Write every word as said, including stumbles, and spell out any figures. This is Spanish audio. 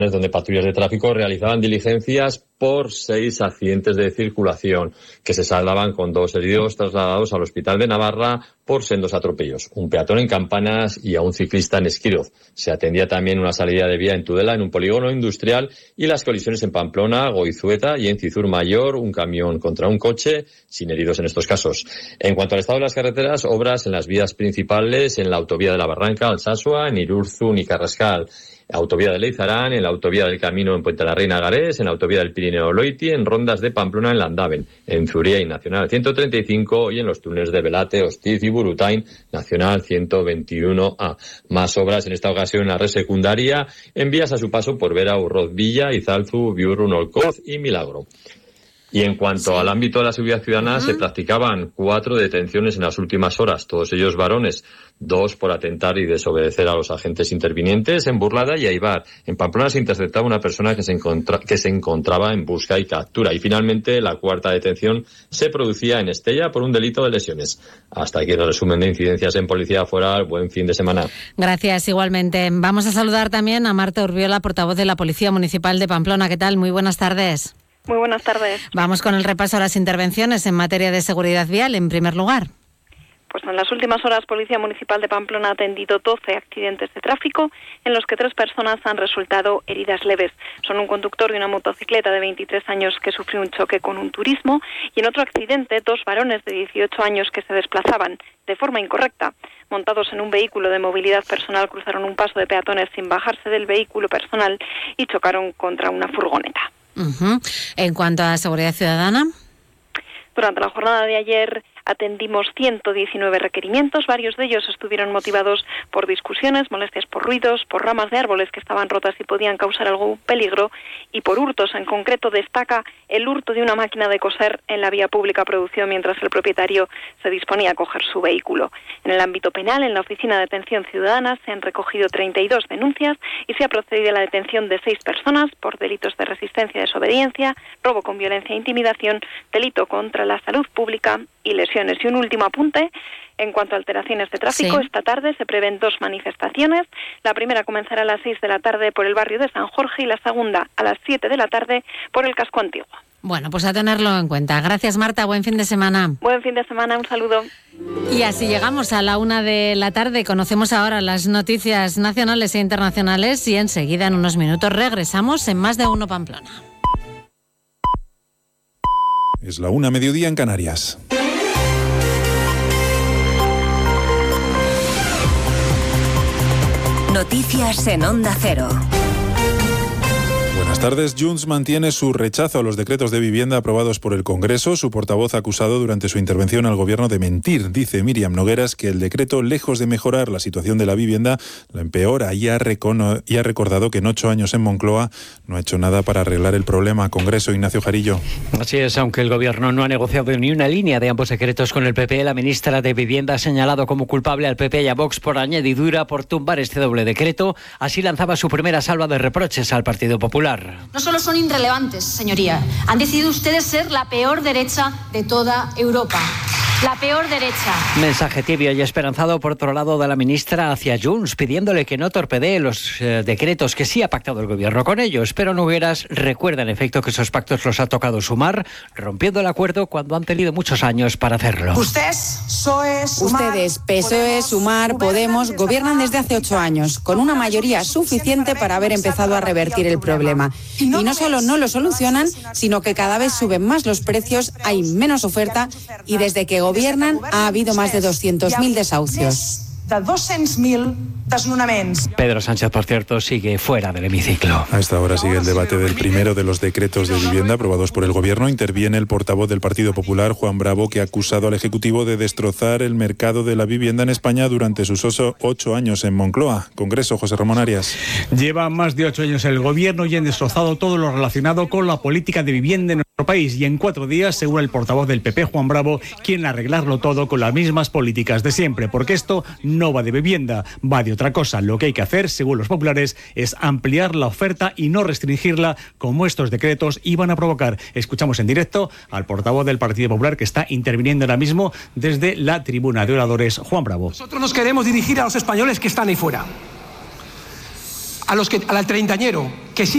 donde patrullas de tráfico realizaban diligencias por seis accidentes de circulación que se saldaban con dos heridos trasladados al Hospital de Navarra por sendos atropellos. Un peatón en Campanas y a un ciclista en Esquiroz. Se atendía también una salida de vía en Tudela, en un polígono industrial, y las colisiones en Pamplona, Goizueta y en Cizur Mayor, un camión contra un coche, sin heridos en estos casos. En cuanto al estado de las carreteras, obras en las vías principales, en la autovía de la Barranca, Alsasua, en Irurzun y Carrascal, autovía de Leizarán, en la autovía del Camino en Puente la Reina Garés, en la autovía del Pirineo Loiti, en rondas de Pamplona en Landaven, en Zuria y Nacional ciento treinta y cinco y en los túneles de Belate, Hostiz y Burutain, Nacional ciento veintiuno A. Más obras en esta ocasión en la red secundaria, en vías a su paso por Vera, Urroz, Villa, Izalzu, Biurrun, Olcoz y Milagro. Y en cuanto sí. al ámbito de la seguridad ciudadana, uh-huh. se practicaban cuatro detenciones en las últimas horas, todos ellos varones, dos por atentar y desobedecer a los agentes intervinientes en Burlada y Aibar. En Pamplona se interceptaba una persona que se, encontra- que se encontraba en busca y captura. Y finalmente, la cuarta detención se producía en Estella por un delito de lesiones. Hasta aquí el resumen de incidencias en Policía Foral. Buen fin de semana. Gracias, igualmente. Vamos a saludar también a Marta Urbiola, portavoz de la Policía Municipal de Pamplona. ¿Qué tal? Muy buenas tardes. Muy buenas tardes. Vamos con el repaso a las intervenciones en materia de seguridad vial, en primer lugar. Pues en las últimas horas, Policía Municipal de Pamplona ha atendido doce accidentes de tráfico, en los que tres personas han resultado heridas leves. Son un conductor de una motocicleta de veintitrés años que sufrió un choque con un turismo, y en otro accidente, dos varones de dieciocho años que se desplazaban de forma incorrecta, montados en un vehículo de movilidad personal, cruzaron un paso de peatones sin bajarse del vehículo personal y chocaron contra una furgoneta. Uh-huh. En cuanto a seguridad ciudadana, durante la jornada de ayer atendimos ciento diecinueve requerimientos, varios de ellos estuvieron motivados por discusiones, molestias por ruidos, por ramas de árboles que estaban rotas y podían causar algún peligro, y por hurtos. En concreto destaca el hurto de una máquina de coser en la vía pública producido mientras el propietario se disponía a coger su vehículo. En el ámbito penal, en la Oficina de Atención Ciudadana, se han recogido treinta y dos denuncias y se ha procedido a la detención de seis personas por delitos de resistencia y desobediencia, robo con violencia e intimidación, delito contra la salud pública y lesiones. Y un último apunte, en cuanto a alteraciones de tráfico, sí. esta tarde se prevén dos manifestaciones. La primera comenzará a las seis de la tarde por el barrio de San Jorge y la segunda a las siete de la tarde por el casco antiguo. Bueno, pues a tenerlo en cuenta. Gracias, Marta. Buen fin de semana. Buen fin de semana. Un saludo. Y así llegamos a la una de la tarde. Conocemos ahora las noticias nacionales e internacionales y enseguida, en unos minutos, regresamos en Más de Uno Pamplona. Es la una, mediodía en Canarias. Noticias en Onda Cero. Buenas tardes. Junts mantiene su rechazo a los decretos de vivienda aprobados por el Congreso. Su portavoz ha acusado durante su intervención al Gobierno de mentir. Dice Míriam Nogueras que el decreto, lejos de mejorar la situación de la vivienda, la empeora, y ha, recono- y ha recordado que en ocho años en Moncloa no ha hecho nada para arreglar el problema. Congreso, Ignacio Jarillo. Así es, aunque el Gobierno no ha negociado ni una línea de ambos decretos con el P P, la ministra de Vivienda ha señalado como culpable al P P y a Vox por añadidura por tumbar este doble decreto. Así lanzaba su primera salva de reproches al Partido Popular. No solo son irrelevantes, señoría, han decidido ustedes ser la peor derecha de toda Europa. La peor derecha. Mensaje tibio y esperanzado, por otro lado, de la ministra hacia Junts, pidiéndole que no torpedee los eh, decretos que sí ha pactado el Gobierno con ellos. Pero Nogueras recuerda, en efecto, que esos pactos los ha tocado Sumar, rompiendo el acuerdo cuando han tenido muchos años para hacerlo. Ustedes, P S O E, Sumar, Ustedes, P S O E, Sumar, Podemos, gobiernan desde hace ocho años, con una mayoría suficiente para haber empezado a revertir el problema. Y no solo no lo solucionan, sino que cada vez suben más los precios, hay menos oferta, y desde que gobiernan ha habido más de doscientos mil desahucios. De dos-cents mil desnonaments. Pedro Sánchez, por cierto, sigue fuera del hemiciclo. A esta hora sigue el debate del primero de los decretos de vivienda aprobados por el Gobierno. Interviene el portavoz del Partido Popular, Juan Bravo, que ha acusado al Ejecutivo de destrozar el mercado de la vivienda en España durante sus oso, ocho años en Moncloa. Congreso, José Ramón Arias. Lleva más de ocho años el Gobierno y han destrozado todo lo relacionado con la política de vivienda en nuestro país. Y en cuatro días, según el portavoz del P P, Juan Bravo, quieren arreglarlo todo con las mismas políticas de siempre, porque esto no va de vivienda, va de otra cosa. Lo que hay que hacer, según los populares, es ampliar la oferta y no restringirla, como estos decretos iban a provocar. Escuchamos en directo al portavoz del Partido Popular, que está interviniendo ahora mismo desde la tribuna de oradores, Juan Bravo. Nosotros nos queremos dirigir a los españoles que están ahí fuera, a los que, al treintañero, que sí